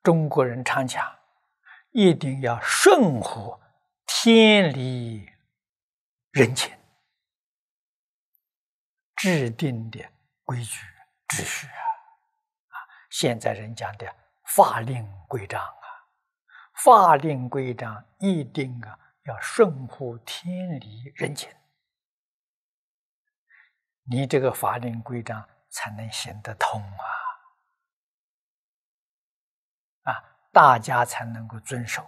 中国人常讲，一定要顺乎天理人情制定的规矩秩序现在人讲的法令规章法令规章一定要顺乎天理人情，你这个法令规章才能行得通大家才能够遵守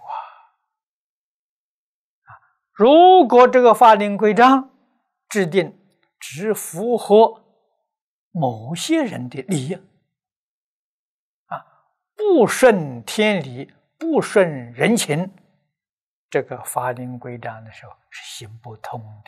如果这个法令规章制定只符合某些人的利益不顺天理，不顺人情，这个法令规章的时候是行不通的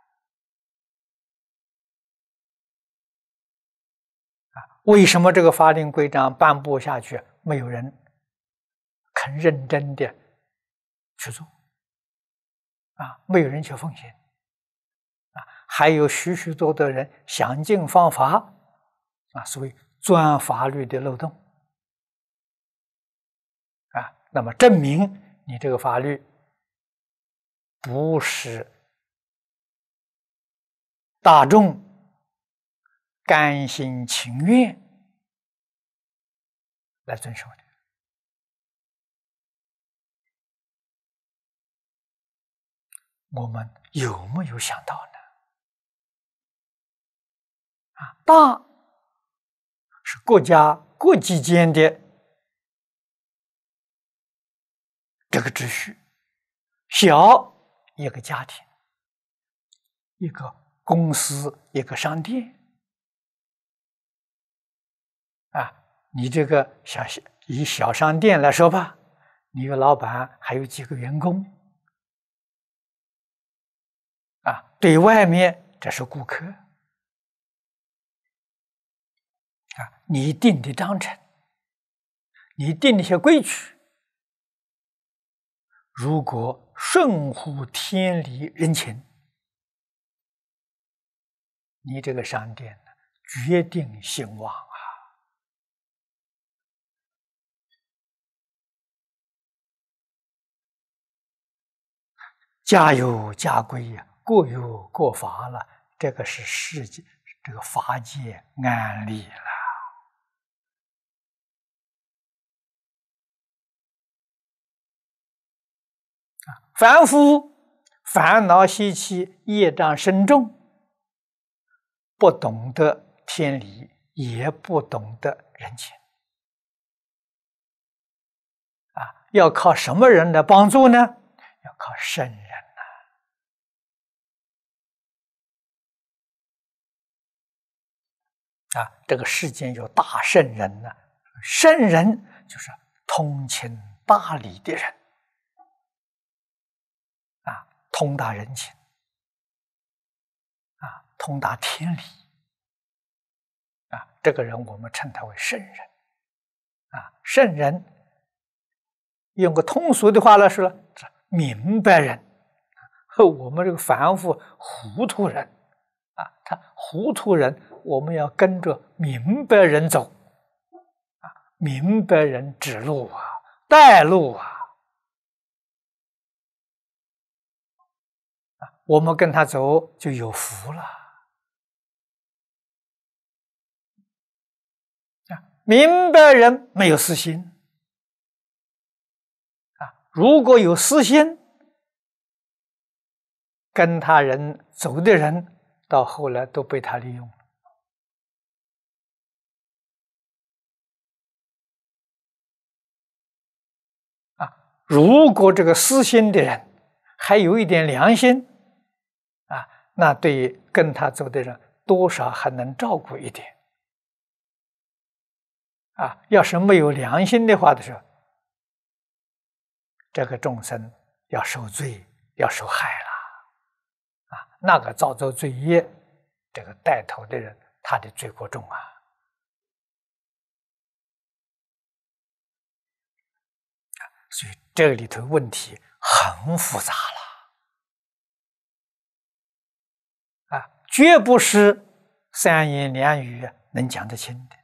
为什么这个法令规章颁布下去，没有人肯认真的去做没有人去奉献还有许许多多人想尽方法所谓钻法律的漏洞那么证明你这个法律不是大众甘心情愿来遵守的。我们有没有想到呢？大是国家国际间的这个秩序，小一个家庭，一个公司，一个商店你这个以小商店来说吧，你有老板，还有几个员工对外面这是顾客你定的章程，你定的一些规矩，如果顺乎天理人情，你这个商店决定兴旺家有家规各有各法了，这个是世界这个法界安例了凡夫烦恼习气，业障深重，不懂得天理，也不懂得人情要靠什么人来帮助呢？要靠圣人这个世间有大圣人圣人就是通情达理的人通达人情通达天理这个人我们称他为圣人圣人用个通俗的话来说明白人我们这个凡夫糊涂人他糊涂人我们要跟着明白人走明白人指路带路我们跟他走就有福了明白人没有私心如果有私心，跟他人走的人到后来都被他利用如果这个私心的人还有一点良心那对于跟他走的人多少还能照顾一点要是没有良心的话的时候，这个众生要受罪，要受害了那个造作罪业，这个带头的人他的罪过重所以这里头问题很复杂了绝不是三言两语能讲得清的